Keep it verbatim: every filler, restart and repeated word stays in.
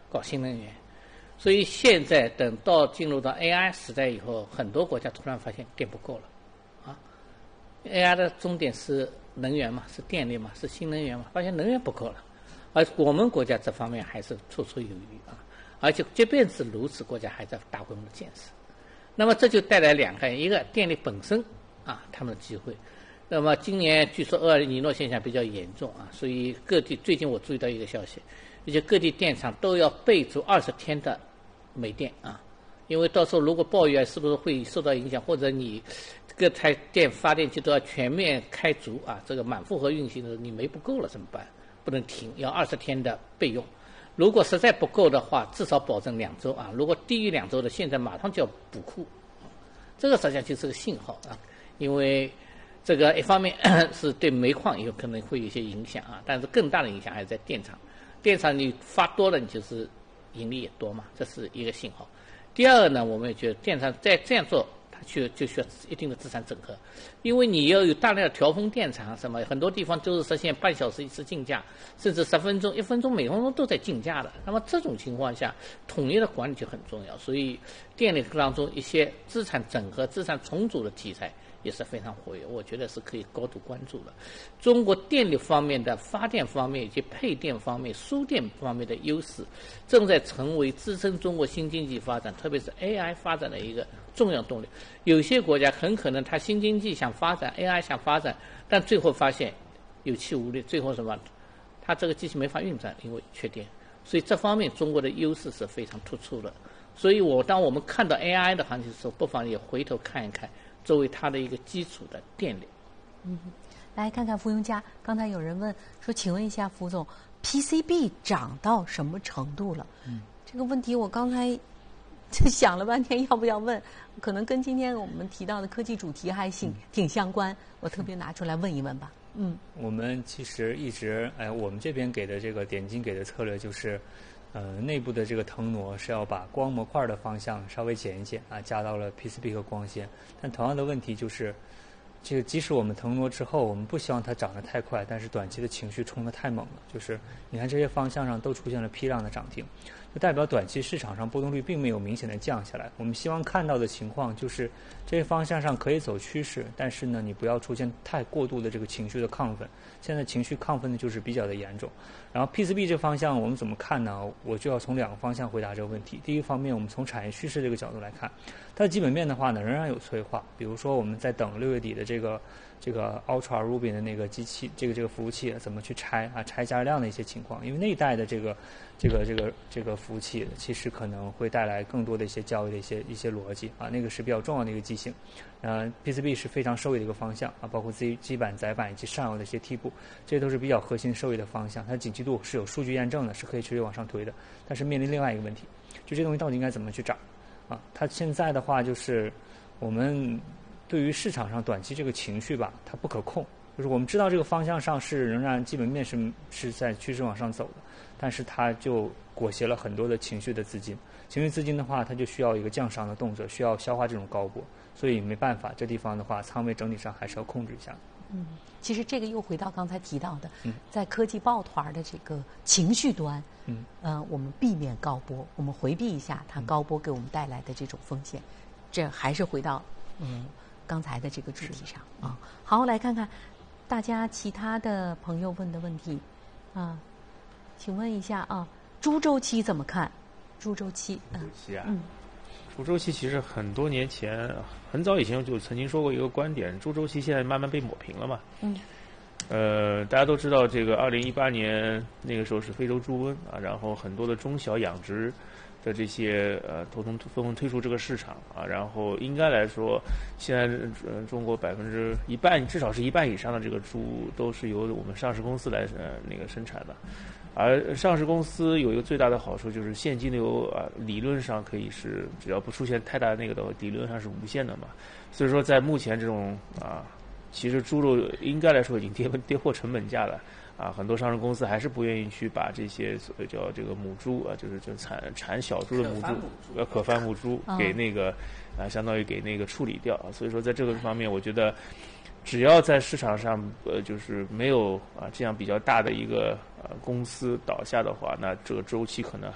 搞新能源。所以现在等到进入到 A I 时代以后，很多国家突然发现电不够了，啊 ，A I 的终点是能源嘛，是电力嘛，是新能源嘛，发现能源不够了，而我们国家这方面还是绰绰有余啊，而且即便是如此，国家还在大规模的建设。那么这就带来两个，一个电力本身啊，他们的机会。那么今年据说厄尔尼诺现象比较严重啊，所以各地最近我注意到一个消息，而且各地电厂都要备足二十天的煤电啊，因为到时候如果暴雨啊，是不是会受到影响，或者你各台电发电机都要全面开足啊，这个满负荷运行的时候，你煤不够了怎么办？不能停，要二十天的备用。如果实在不够的话，至少保证两周啊。如果低于两周的，现在马上就要补库。这个实际上就是个信号啊，因为这个一方面是对煤矿有可能会有一些影响啊，但是更大的影响还是在电厂。电厂你发多了，你就是盈利也多嘛，这是一个信号。第二个呢，我们也觉得电厂再这样做，它就就需要一定的资产整合，因为你要有大量的调峰电厂，什么很多地方都是实现半小时一次竞价，甚至十分钟、一分钟、每分钟都在竞价的。那么这种情况下，统一的管理就很重要。所以电力当中一些资产整合、资产重组的题材也是非常活跃，我觉得是可以高度关注的。中国电力方面的发电方面以及配电方面、输电方面的优势，正在成为支撑中国新经济发展，特别是 A I 发展的一个重要动力。有些国家很可能它新经济想发展 ，A I 想发展，但最后发现有气无力，最后什么？它这个机器没法运转，因为缺电。所以这方面中国的优势是非常突出的。所以我当我们看到 A I 的行情的时候，不妨也回头看一看作为它的一个基础的电力。 嗯，来看看福永家，刚才有人问说，请问一下福总 ，P C B 涨到什么程度了？嗯，这个问题我刚才想了半天要不要问，可能跟今天我们提到的科技主题还挺、嗯、挺相关，我特别拿出来问一问吧。嗯， 我们其实一直哎，我们这边给的这个点金给的策略就是，呃，内部的这个腾挪是要把光模块的方向稍微减一减啊，加到了 P C B 和光纤。但同样的问题就是，这个即使我们腾挪之后，我们不希望它涨得太快，但是短期的情绪冲得太猛了。就是你看这些方向上都出现了批量的涨停，就代表短期市场上波动率并没有明显的降下来。我们希望看到的情况就是这些方向上可以走趋势，但是呢，你不要出现太过度的这个情绪的亢奋。现在情绪亢奋的就是比较的严重。然后 P C B 这方向我们怎么看呢？我就要从两个方向回答这个问题。第一方面，我们从产业趋势这个角度来看，它的基本面的话呢，仍然有催化。比如说我们在等六月底的这个这个 Ultra Rubin 的那个机器，这个这个服务器怎么去拆啊，拆加热量的一些情况。因为那一代的这个这个这个这个服务器，其实可能会带来更多的一些交易的一些一些逻辑啊，那个是比较重要的一个机型。呃 ，P C B 是非常受益的一个方向啊，包括基基板、载板以及上游的一些梯步，这些都是比较核心受益的方向。它景气度是有数据验证的，是可以持续往上推的。但是面临另外一个问题，就这东西到底应该怎么去涨啊？它现在的话就是我们对于市场上短期这个情绪吧，它不可控。就是我们知道这个方向上是仍然基本面是是在趋势往上走的，但是它就裹挟了很多的情绪的资金。情绪资金的话，它就需要一个降商的动作，需要消化这种高波，所以没办法，这地方的话，仓位整体上还是要控制一下。 嗯，其实这个又回到刚才提到的，嗯、在科技抱团的这个情绪端，嗯，呃，我们避免高波，我们回避一下它高波给我们带来的这种风险，这还是回到嗯刚才的这个主题上啊。好，来看看大家其他的朋友问的问题啊，请问一下啊，猪周期怎么看？猪周期， 猪周期啊， 嗯， 猪周期其实很多年前，很早以前就曾经说过一个观点，猪周期现在慢慢被抹平了嘛。 嗯。 呃，大家都知道，这个二零一八年那个时候是非洲猪瘟啊，然后很多的中小养殖的这些呃，都从纷纷退出这个市场啊，然后应该来说，现在呃中国百分之一半，至少是一半以上的这个猪都是由我们上市公司来呃那个生产的。而上市公司有一个最大的好处就是现金流啊，理论上可以是只要不出现太大的那个的话，理论上是无限的嘛。所以说，在目前这种啊，其实猪肉应该来说已经跌跌破成本价了啊，很多上市公司还是不愿意去把这些所谓叫这个母猪啊，就是就产产小猪的母猪呃可繁母猪给那个啊，相当于给那个处理掉啊。所以说，在这个方面，我觉得。只要在市场上，呃，就是没有啊这样比较大的一个呃公司倒下的话，那这个周期可能